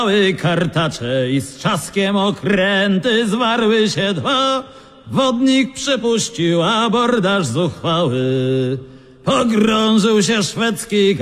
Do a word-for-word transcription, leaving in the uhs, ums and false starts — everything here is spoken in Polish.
kartacze i z trzaskiem okręty zwarły się dwa. Wodnik przepuścił abordaż zuchwały. Pogrążył się szwedzki